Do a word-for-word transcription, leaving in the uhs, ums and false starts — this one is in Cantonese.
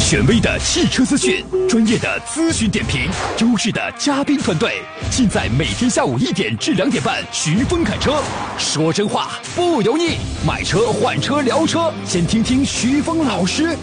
权威的汽车资讯，专业的咨询点评，优质的嘉宾团队，尽在每天下午一点至两点半，徐峰侃车，说真话不油腻，买车换车聊车，先听听徐峰老师